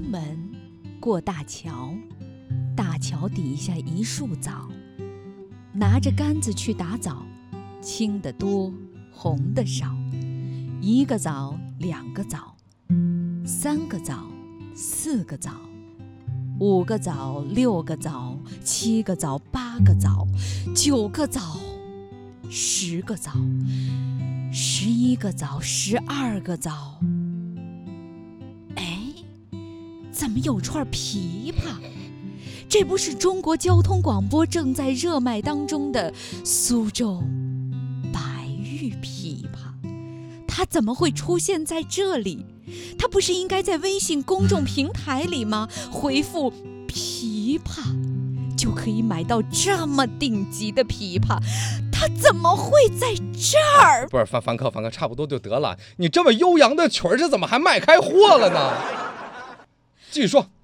门过大桥，大桥底下一树枣，拿着杆子去打枣，青的多，红的少，一个枣两个枣，三个枣四个枣，五个枣六个枣，七个枣八个枣，九个枣10个枣，11个枣12个枣。怎么有串琵琶？这不是中国交通广播正在热卖当中的苏州白玉琵琶？它怎么会出现在这里？它不是应该在微信公众平台里吗？回复琵琶就可以买到这么顶级的琵琶，它怎么会在这儿？ 不是凡客，差不多就得了。你这么悠扬的曲儿，这怎么还卖开货了呢？继续说。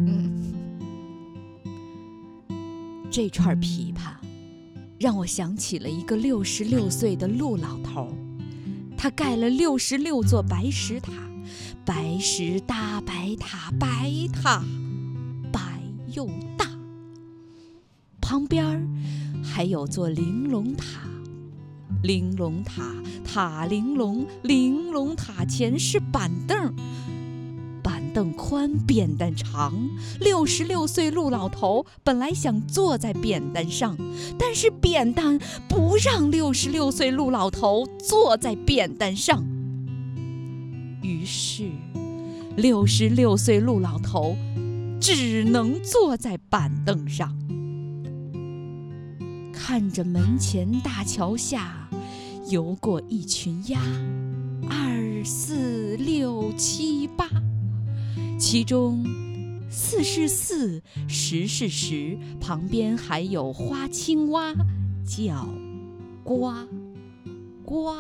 这串琵琶让我想起了一个66岁的陆老头，他盖了66座白石塔，白石搭白塔，白塔白又大，旁边还有座玲珑塔，玲珑塔塔玲珑，玲珑塔前是板凳，板凳宽，扁担长。66岁陆老头本来想坐在扁担上，但是扁担不让66岁陆老头坐在扁担上。于是66岁陆老头只能坐在板凳上，看着门前大桥下游过一群鸭，2、4、6、7、8，其中4是4，10是10，旁边还有花青蛙叫呱呱。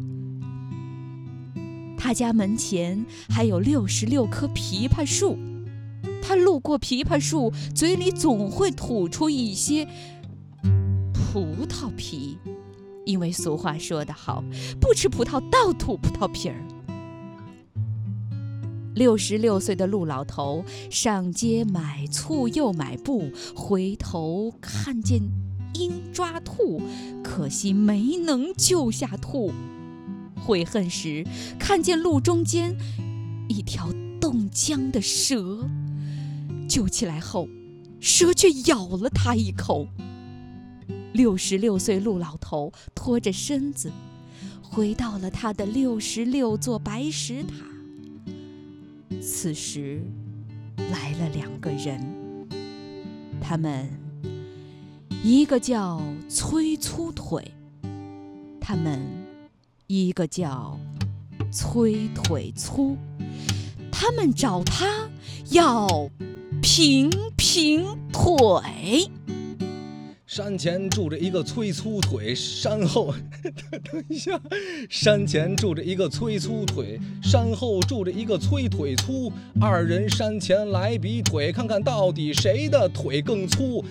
他家门前还有66棵枇杷树，他路过枇杷树，嘴里总会吐出一些葡萄皮，因为俗话说得好，不吃葡萄倒吐葡萄皮儿。66岁的陆老头上街买醋又买布，回头看见鹰抓兔，可惜没能救下兔。悔恨时看见路中间一条冻僵的蛇，救起来后蛇却咬了他一口。66岁陆老头拖着身子回到了他的66座白石塔。此时来了2个人，他们一个叫崔粗腿，他们一个叫崔腿粗，他们找他要评评腿。 山前住着一个崔粗腿，山后等一下，山前住着一个崔粗腿，山后住着一个崔腿粗，2人山前来比腿，看看到底谁的腿更粗。